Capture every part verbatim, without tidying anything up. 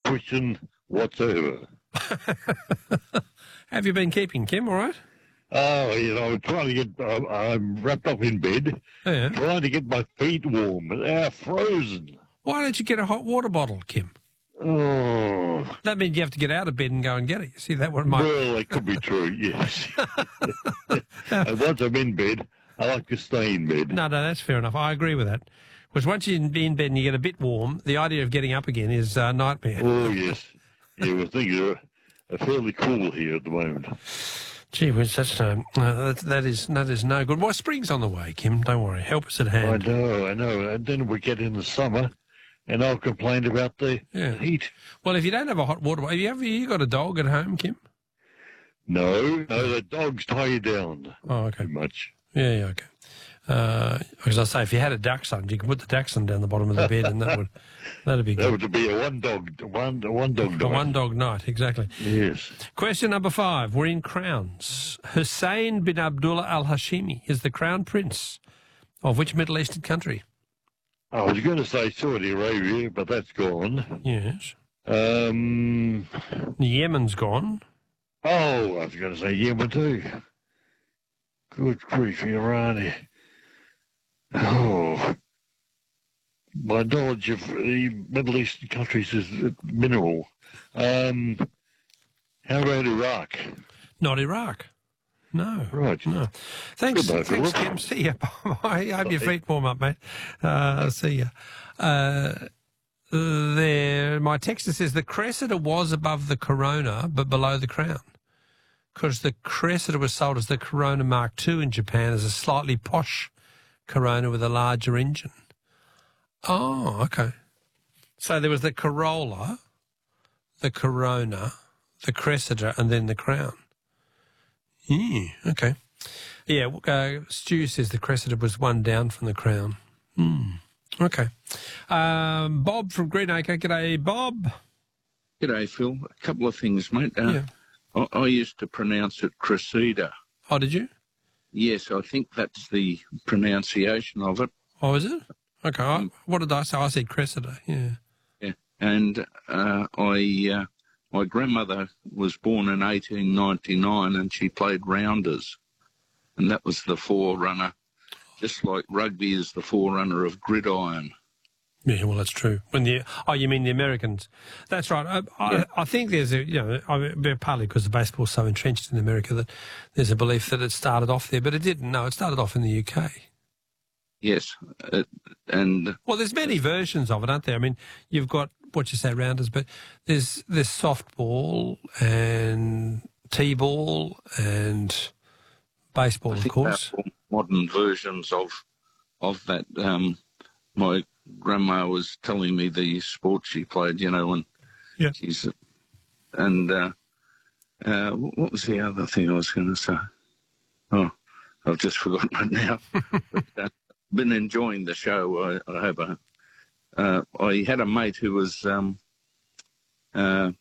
question whatsoever. Have you been keeping, Kim, all right? Oh, you know, I'm trying to get, uh, I'm wrapped up in bed, Oh, yeah. trying to get my feet warm. They're frozen. Why don't you get a hot water bottle, Kim? Oh. That means you have to get out of bed and go and get it. You see, that one might... Well, that could be true, yes. And once I'm in bed, I like to stay in bed. No, no, that's fair enough. I agree with that. Because once you're in bed and you get a bit warm, the idea of getting up again is a nightmare. Oh, yes. Yeah, well, things are, are fairly cool here at the moment. Gee whiz, that's no, uh, that, that, is, that is no good. Well, spring's on the way, Kim. Don't worry. Help us at hand. I know, I know. And then we get in the summer, and I'll complain about the Yeah. heat. Well, if you don't have a hot water bottle, have you ever you got a dog at home, Kim? No, no, the dogs tie you down. Oh, okay. Too much. Yeah, yeah, okay. Uh, as I say, if you had a dachshund, you could put the dachshund down the bottom of the bed, and that would that'd be good. That would be a one dog, one one dog A night. one dog night, exactly. Yes. Question number five. We're in crowns. Hussein bin Abdullah Al Hashimi is the crown prince of which Middle Eastern country? I was going to say Saudi Arabia, but that's gone. Yes. Um. Yemen's gone. Oh, I was going to say Yemen too. Good grief, Iran. Oh. My knowledge of the Middle Eastern countries is minimal. Um. How about Iraq? Not Iraq. No. Right. No. Thanks, Goodbye, thanks, Philip. Kim. See ya. I hope your feet warm up, mate. Uh, see ya. Uh, there, my texter says the Cressida was above the Corona, but below the Crown. Because the Cressida was sold as the Corona Mark two in Japan as a slightly posh Corona with a larger engine. Oh, okay. So there was the Corolla, the Corona, the Cressida, and then the Crown. Yeah, okay. Yeah, uh, Stu says the Cressida was one down from the Crown. Hmm. Okay. Um, Bob from Greenacre. G'day, Bob. G'day, Phil. A couple of things, mate. Uh, Yeah. I, I used to pronounce it Cressida. Oh, did you? Yes, I think that's the pronunciation of it. Oh, is it? Okay. I, what did I say? I said Cressida, yeah. Yeah. And uh, I, uh, my grandmother was born in eighteen ninety-nine and she played rounders. And that was the forerunner, just like rugby is the forerunner of gridiron. Yeah, well, that's true. When the oh, you mean the Americans? That's right. I, I, Yeah. I think there's a you know I mean, partly because the baseball's so entrenched in America that there's a belief that it started off there, but it didn't. No, it started off in the U K. Yes. Uh, and Well, there's many versions of it, aren't there? I mean, you've got what you say rounders, but there's there's softball and t-ball and baseball, I of think course. they're all modern versions of of that. Um, my grandma was telling me the sport she played, you know, and Yeah. she's and uh, uh, what was the other thing I was going to say? Oh, I've just forgotten it now. but, uh, been enjoying the show. I, I have a. Uh, I had a mate who was um, uh,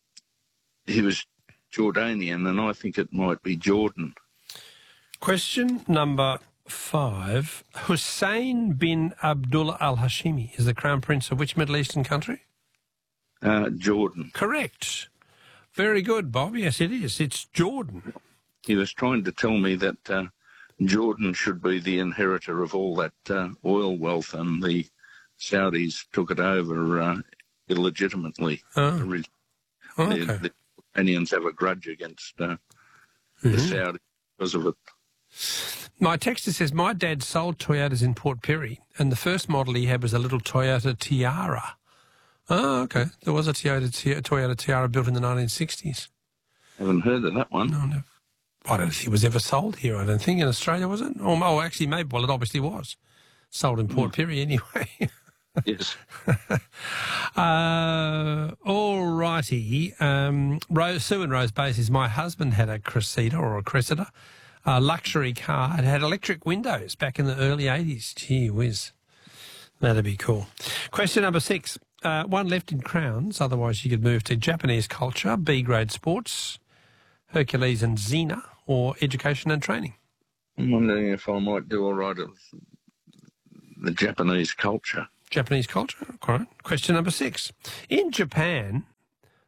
he was Jordanian, and I think it might be Jordan. Question number five. Hussein bin Abdullah Al Hashimi is the crown prince of which Middle Eastern country? Uh, Jordan. Correct. Very good, Bob. Yes, it is. It's Jordan. He was trying to tell me that uh, Jordan should be the inheritor of all that uh, oil wealth, and the Saudis took it over uh, illegitimately. Oh. The, Okay. the, the Iranians have a grudge against uh, the Saudis because of it. My texter says, my dad sold Toyotas in Port Pirie, and the first model he had was a little Toyota Tiara. Oh, okay. There was a Toyota, Toyota Tiara built in the nineteen sixties. Haven't heard of that one. No, no. I don't think it was ever sold here, I don't think. In Australia, was it? Oh, oh actually, maybe. Well, it obviously was. Sold in Port Pirie anyway. Yes. uh, all righty. Um, Rose, Sue and Rose Bases. My husband had a Cressida or a Cressida, a luxury car. It had electric windows back in the early eighties. Gee whiz. That'd be cool. Question number six. Uh, one left in crowns. Otherwise, you could move to Japanese culture, B-grade sports, Hercules and Xena, or education and training. I'm wondering if I might do all right at the Japanese culture. Japanese culture. All right. Question number six. In Japan,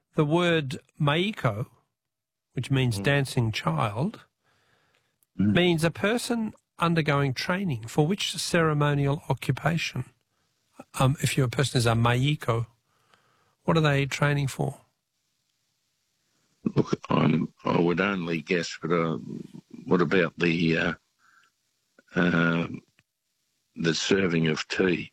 The word maiko, which means Mm. dancing child, Mm. means a person undergoing training for which ceremonial occupation? Um, if your person is a maiko, what are they training for? Look, I'm, I would only guess, but uh, what about the uh, uh, the serving of tea?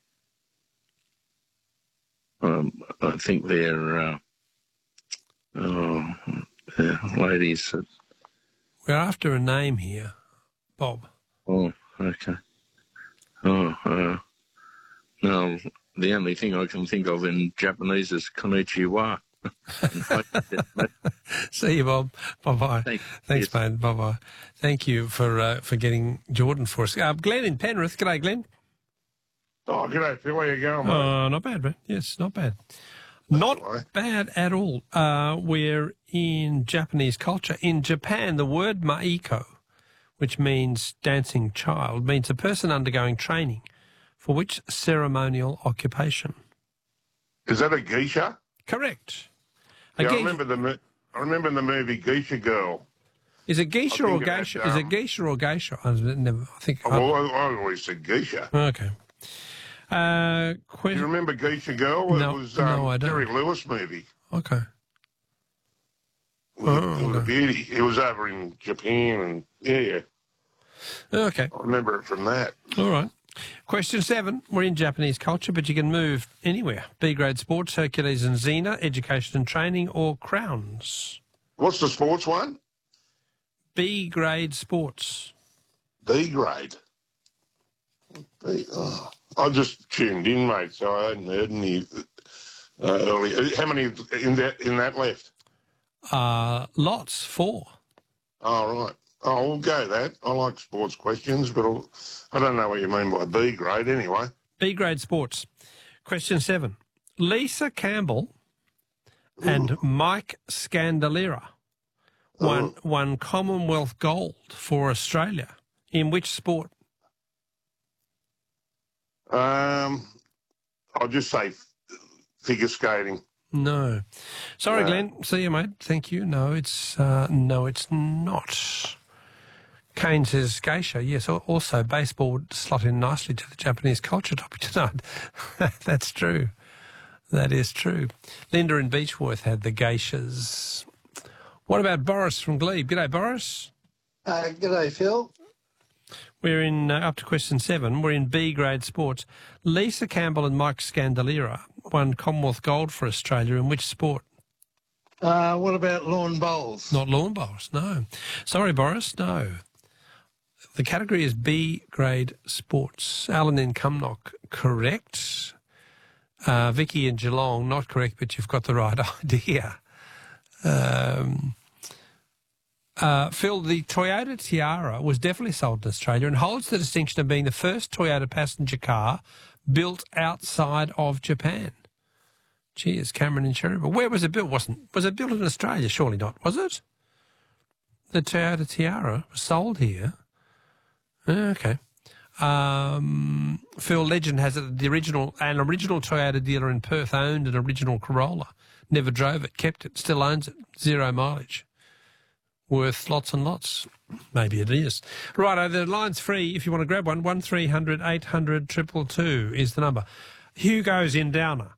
Um, I think they're uh, oh, uh, ladies. That, We're after a name here, Bob. oh, okay. Oh, uh, no. The only thing I can think of in Japanese is konnichiwa. See you, Bob. Bye-bye. Thank- Thanks, yes. mate. Bye-bye. Thank you for uh, for getting Jordan for us. Uh, Glenn in Penrith. G'day, Glenn. Oh, g'day, Phil. Where you going, mate? Uh, not bad, man. Yes, not bad. Not all right. bad at all. Uh, we're in Japanese culture. In Japan, the word maiko, which means dancing child, means a person undergoing training for which ceremonial occupation? Is that a geisha? Correct. A Yeah, I geisha- remember the mo- I remember the movie Geisha Girl. Is it geisha I or think it had, geisha? Is it um, geisha or geisha? I never. I think. Oh, well, I, I always said geisha. Okay. Uh, Do que- you remember Geisha Girl? No, it was um, no, I don't. Terry Lewis movie. okay. It was, Oh, it was a okay. beauty. It was over in Japan, and yeah, yeah, Okay. I remember it from that. All right. Question seven. We're in Japanese culture, but you can move anywhere. B grade sports, Hercules and Xena, education and training, or crowns. What's the sports one? B grade sports. D grade. B, oh, I just tuned in, mate, so I hadn't heard any uh, early. How many in that in that left? Uh, lots. Four. Oh, right. Oh, we'll go that. I like sports questions, but I'll, I don't know what you mean by B grade anyway. B grade sports. Question seven. Lisa Campbell and Mike Scandalera won, won Commonwealth gold for Australia. In which sport? Um, I'll just say f- figure skating. No. Sorry, No. Glenn. See you, mate. Thank you. No, it's uh, no, it's not. Kane says geisha. Yes, al- also baseball would slot in nicely to the Japanese culture topic tonight. That's true. That is true. Linda in Beechworth had the geishas. What about Boris from Glebe? G'day, Boris. Uh, g'day, Phil. We're in uh, up to question seven. We're in B grade sports. Lisa Campbell and Mike Scandalera won Commonwealth gold for Australia in which sport? Uh, what about lawn bowls? Not lawn bowls, no. Sorry, Boris, no. The category is B grade sports. Alan in Cumnock, correct. Uh, Vicky in Geelong, not correct, but you've got the right idea. Um, uh, Phil, the Toyota Tiara was definitely sold in Australia and holds the distinction of being the first Toyota passenger car built outside of Japan. Cheers, Cameron in Cherrybrook. Where was it built? Wasn't was it built in Australia? Surely not, was it? The Toyota Tiara was sold here. Okay. Um, Phil Legend has it. The original, an original Toyota dealer in Perth owned an original Corolla. Never drove it, kept it, still owns it. Zero mileage. Worth lots and lots. Maybe it is. Righto, the line's free if you want to grab one. One three hundred eight hundred two two two is the number. Hugo's in Downer.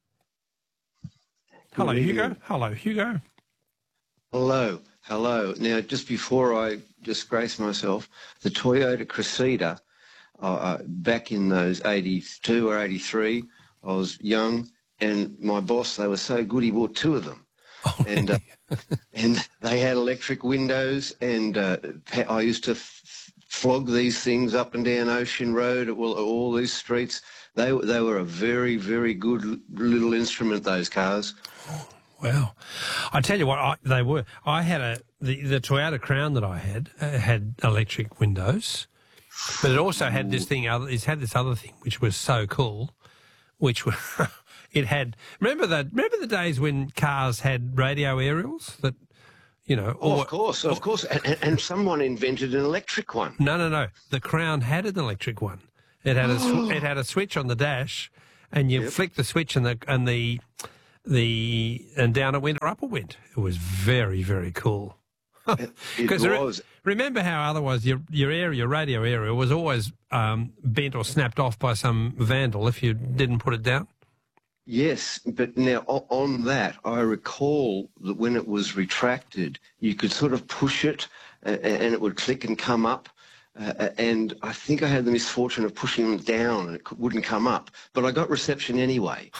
Hello, Good Hugo. evening. Hello, Hugo. Hello, hello. Now, just before I disgrace myself, the Toyota Cressida, uh, uh, back in those eighty-two or eighty-three, I was young, and my boss, they were so good, he bought two of them. Oh, and uh, and they had electric windows, and uh, pa- I used to f- flog these things up and down Ocean Road, all, all these streets. They they were a very, very good l- little instrument, those cars. Wow. I tell you what, I, they were. I had a, the, the Toyota Crown that I had, uh, had electric windows, but it also had this thing, other, it had this other thing, which was so cool, which was, it had, remember that, remember the days when cars had radio aerials that, you know, Oh, or, of course, of course. And, and- and someone invented an electric one. no, no, no, the Crown had an electric one. It had a, sw- it had a switch on the dash and you flick the switch and the, and the, the and down it went or up it went. It was very, very cool. It Because was. remember how otherwise your your area, your radio area, was always um, bent or snapped off by some vandal if you didn't put it down? Yes, but now o- on that, I recall that when it was retracted, you could sort of push it uh, and it would click and come up. Uh, and I think I had the misfortune of pushing it down and it c- wouldn't come up. But I got reception anyway.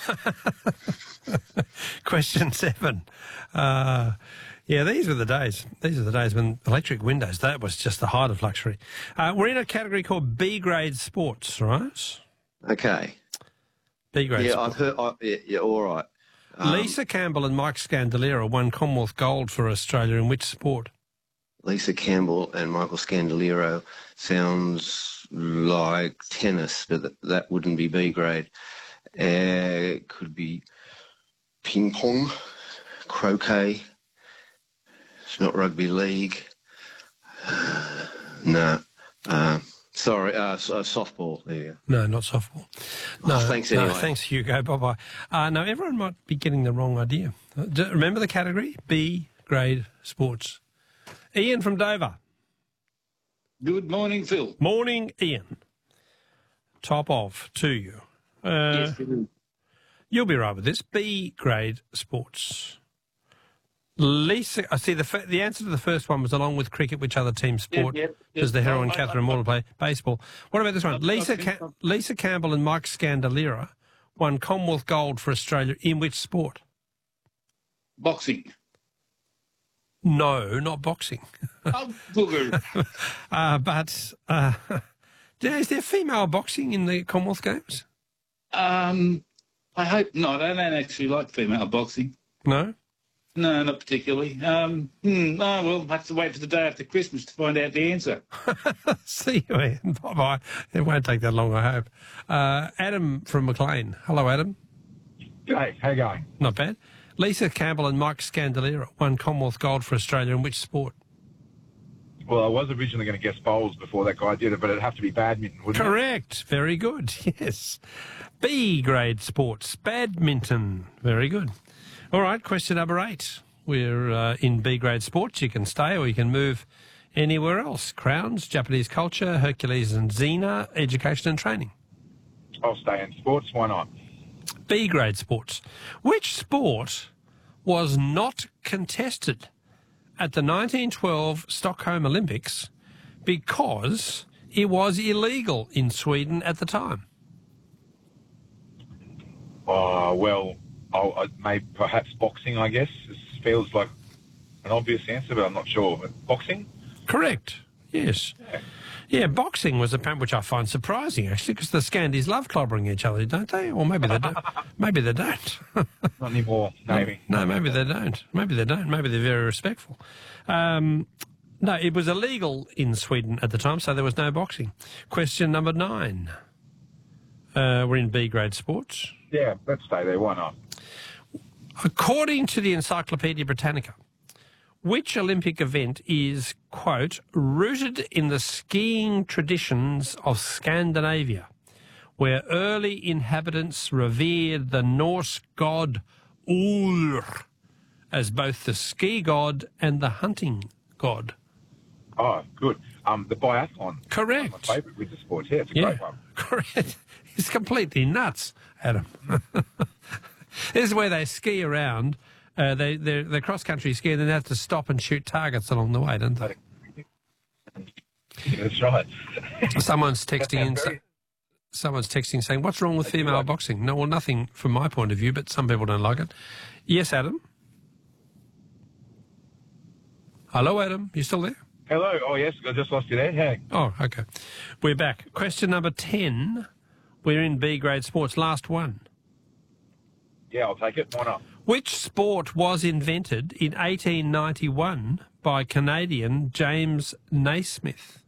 Question seven. Uh, yeah, these were the days. These are the days when electric windows, that was just the height of luxury. Uh, we're in a category called B-grade sports, right? Okay. B-grade Yeah, sports. I've heard. I, yeah, yeah, all right. Um, Lisa Campbell and Mike Scandalera won Commonwealth Gold for Australia in which sport? Lisa Campbell and Michael Scandalero sounds like tennis, but th- that wouldn't be B grade. Uh, it could be ping pong, croquet. It's not rugby league. Uh, no. Uh, sorry, uh, s- uh, softball. There you go. No, not softball. No, Oh, thanks no, anyway. thanks, Hugo. Bye-bye. Uh, no, everyone might be getting the wrong idea. Uh, d- remember the category? B-grade sports. Ian from Dover. Good morning, Phil. Morning, Ian. Top of to you. Uh, Yes, Phil. You'll be right with this. B-grade sports. Lisa, I see the f- the answer to the first one was along with cricket, which other team sport Yeah, yeah, yeah. does the heroine I- I- Catherine I- Morton play? Baseball. What about this one? I- I Lisa think Ca- so. Lisa Campbell and Mike Scandalera won Commonwealth Gold for Australia in which sport? Boxing. No, not boxing. Oh, booger. Uh, but uh, is there female boxing in the Commonwealth Games? um, I hope not. I don't actually like female boxing. No? No, not particularly. Um, hmm, oh, well, I have to wait for the day after Christmas to find out the answer. See you, Ian. Bye-bye. It won't take that long, I hope. Uh, Adam from Maclean. Hello, Adam. Hey, how you going? Not bad. Lisa Campbell and Mike Scandalera won Commonwealth Gold for Australia in which sport? Well, I was originally going to guess bowls before that guy did it, but it'd have to be badminton, wouldn't Correct. Very good. Yes. B grade sports. Badminton. Very good. All right. Question number eight. We're uh, in B grade sports. You can stay or you can move anywhere else. Crowns, Japanese culture, Hercules and Xena, education and training. it? I'll stay in sports. Why not? B grade sports. Which sport was not contested at the nineteen twelve Stockholm Olympics because it was illegal in Sweden at the time? Uh, well, I'll, I may perhaps boxing, I guess. It feels like an obvious answer, but I'm not sure. But boxing? Correct. Yes. Yeah. Yeah, boxing was a point which I find surprising, actually, because the Scandies love clobbering each other, don't they? Or maybe they don't. Maybe they don't. Not anymore, maybe. No, maybe they don't. Maybe they don't. Maybe they're very respectful. Um, no, it was illegal in Sweden at the time, so there was no boxing. Question number nine. Uh, we're in B grade sports. Yeah, let's stay there. Why not? According to the Encyclopaedia Britannica, which Olympic event is, quote, rooted in the skiing traditions of Scandinavia, where early inhabitants revered the Norse god Ulr as both the ski god and the hunting god? Oh, good. Um, the biathlon. Correct. My favourite winter sports. Yeah, it's a Yeah, great one. correct. It's completely nuts, Adam. This is where they ski around. Uh, they they're, they're cross country ski, and then they have to stop and shoot targets along the way, don't they? That's right. Someone's texting in. very- Someone's texting saying, "What's wrong with female boxing?" No, well, nothing from my point of view, but some people don't like it. Yes, Adam. Hello, Adam. You still there? Hello. Oh, yes, I just lost you there. Hey. Oh, okay. We're back. Question number ten. We're in B grade sports. Last one. Yeah, I'll take it. Why not? Which sport was invented in eighteen ninety-one by Canadian James Naismith?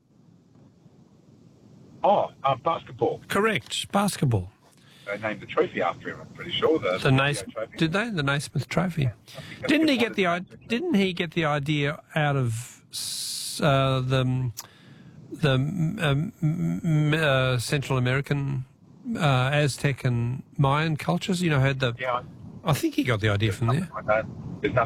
Oh, um, basketball. Correct. Basketball. They named the trophy after him, I'm pretty sure. The, The Nais- trophy. did they? The Naismith Trophy. that's Didn't he good. get the i- Didn't he get the idea out of s- uh, the the um, m- uh, Central American uh, Aztec and Mayan cultures? You know, had the Yeah, I think he got the idea from there. I don't. There's nothing